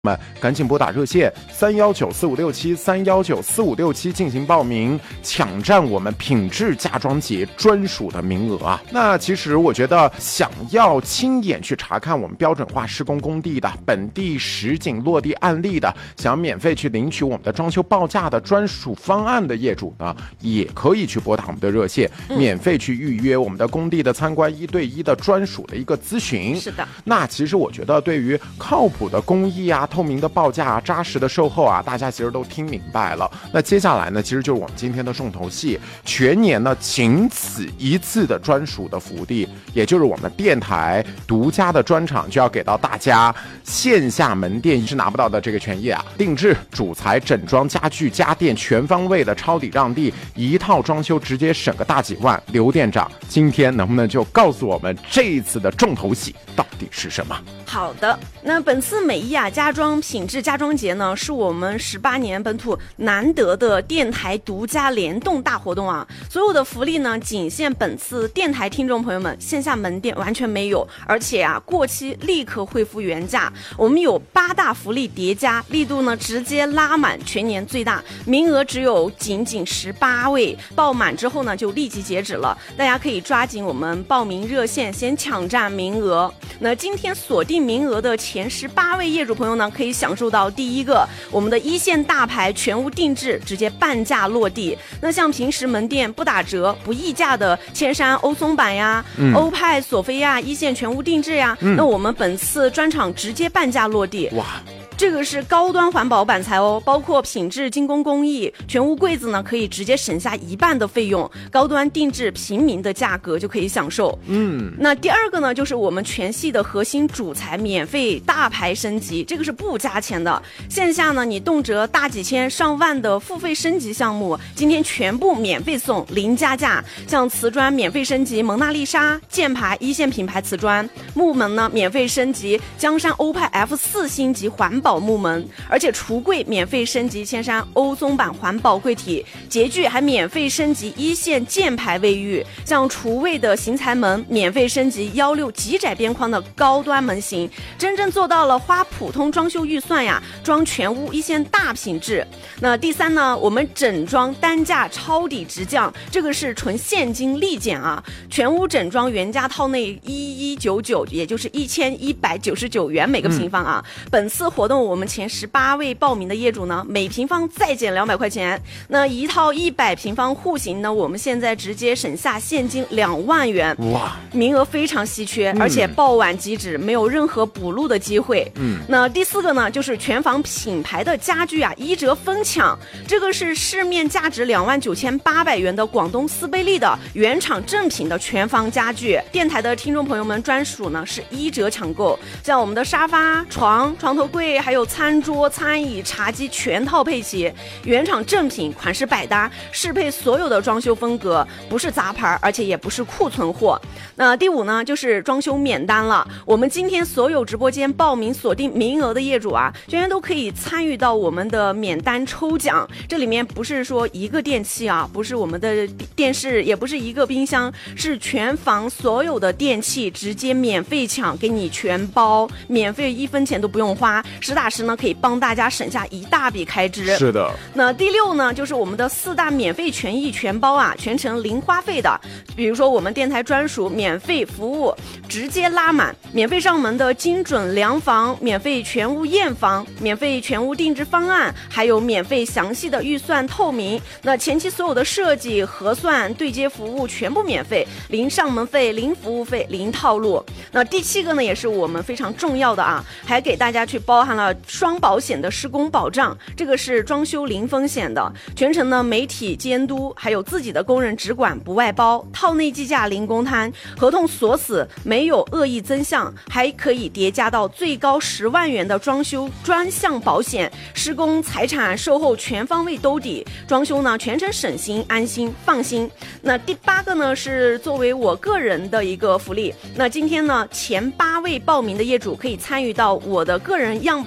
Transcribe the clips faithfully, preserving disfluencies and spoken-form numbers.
们赶紧拨打热线三幺九四五六七三幺九四五六七进行报名，抢占我们品质家装节专属的名额啊！那其实我觉得，想要亲眼去查看我们标准化施工工地的本地实景落地案例的，想要免费去领取我们的装修报价的专属方案的业主呢，也可以去拨打我们的热线，嗯、免费去预约我们的工地的参观一对一的专属的一个咨询。 是的， 那其实我觉得对于靠谱的工艺啊。透明的报价啊，扎实的售后啊，大家其实都听明白了。那接下来呢，其实就是我们今天的重头戏，全年呢仅此一次的专属的福利，也就是我们电台独家的专场，就要给到大家线下门店是拿不到的这个权益啊！定制、主材、整装、家具、家电全方位的抄底让利，一套装修直接省个大几万。刘店长今天能不能就告诉我们这一次的重头戏到底是什么？ 好的，那本次美伊亚家装品质家装节呢，是我们十八年本土难得的电台独家联动大活动啊！所有的福利呢，仅限本次电台听众朋友们，线下门店完全没有，而且啊，过期立刻恢复原价。我们有八大福利叠加，力度呢直接拉满全年最大，名额只有仅仅十八位，报满之后呢就立即截止了，大家可以抓紧我们报名热线，先抢占名额。那今天锁定名额的前十八位业主朋友呢，可以享受到第一个我们的一线大牌全屋定制直接半价落地。那像平时门店不打折不议价的千山欧松板呀、嗯、欧派索菲亚一线全屋定制呀、嗯、那我们本次专场直接半价落地。哇，这个是高端环保板材哦，包括品质精工工艺，全屋柜子呢可以直接省下一半的费用，高端定制平民的价格就可以享受。嗯，那第二个呢，就是我们全系的核心主材免费大牌升级，这个是不加钱的。线下呢，你动辄大几千上万的付费升级项目，今天全部免费送，零加价。像瓷砖免费升级蒙娜丽莎箭牌一线品牌瓷砖，木门呢免费升级江山欧派 F 四 星级环保木门，而且橱柜免费升级千山欧松板环保柜体，洁具还免费升级一线箭牌卫浴，像厨卫的邢台门免费升级幺六极窄边框的高端门型，真正做到了花普通装修预算呀，装全屋一线大品质。那第三呢，我们整装单价抄底直降，这个是纯现金立减啊，全屋整装原价套内一一九九，也就是一千一百九十九元每个平方啊。嗯、本次活动我们前十八位报名的业主呢，每平方再减两百块钱。那一套一百平方户型呢，我们现在直接省下现金两万元。哇，名额非常稀缺，嗯、而且报晚即止，没有任何补录的机会。嗯，那第四个呢，就是全房品牌的家具啊，一折疯抢。这个是市面价值两万九千八百元的广东斯贝利的原厂正品的全房家具，电台的听众朋友们专属呢是一折抢购。像我们的沙发、床、床头柜，还有餐桌、餐椅、茶几全套配齐，原厂正品，款式百搭，适配所有的装修风格，不是杂牌，而且也不是库存货。那第五呢，就是装修免单了。我们今天所有直播间报名锁定名额的业主啊，全员都可以参与到我们的免单抽奖。这里面不是说一个电器啊，不是我们的电视，也不是一个冰箱，是全房所有的电器直接免费抢，给你全包，免费一分钱都不用花，实打实呢可以帮大家省下一大笔开支。 是的。 那第六呢，就是我们的四大免费权益全包啊，全程零花费的。比如说我们电台专属免费服务，直接拉满，免费上门的精准量房，免费全屋验房，免费全屋定制方案，还有免费详细的预算透明。那前期所有的设计、核算、对接服务全部免费，零上门费、零服务费、零套路。那第七个呢，也是我们非常重要的啊，还给大家去包含了双保险的施工保障，这个是装修零风险的，全程呢媒体监督，还有自己的工人只管不外包，套内计价零公摊，合同锁死，没有恶意增项，还可以叠加到最高十万元的装修专项保险，施工、财产、售后全方位兜底，装修呢全程省心、安心、放心。那第八个呢，是作为我个人的一个福利，那今天呢前八位报名的业主可以参与到我的个人样板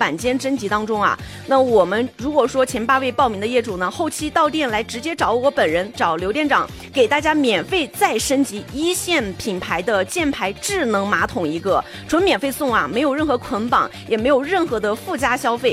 板间征集当中啊，那我们如果说前八位报名的业主呢，后期到店来直接找我本人，找刘店长，给大家免费再升级一线品牌的箭牌智能马桶一个，纯免费送啊，没有任何捆绑，也没有任何的附加消费。